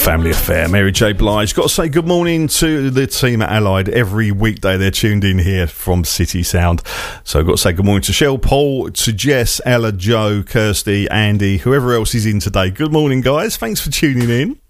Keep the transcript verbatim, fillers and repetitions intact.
Family affair. Mary J. Blige. Got to say good morning to the team at Allied. Every weekday they're tuned in here from City Sound. So I've got to say good morning to Shell, Paul, to Jess, Ella, Joe, Kirsty, Andy, whoever else is in today. Good morning, guys. Thanks for tuning in.